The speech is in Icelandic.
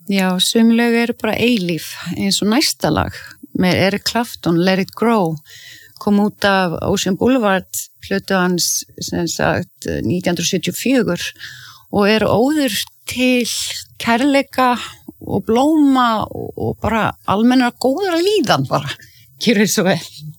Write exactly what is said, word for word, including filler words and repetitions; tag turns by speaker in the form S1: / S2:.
S1: Já, sum lög eru bara eilíf eins og næsta lag með Eric Clapton, Let It Grow kom út af Ocean Boulevard plötu hans sem sagt nítján hundruð sjötíu og fjögur og er óður til kærleika og blóma og bara almenna góðra líðan bara, gjörðu svo vel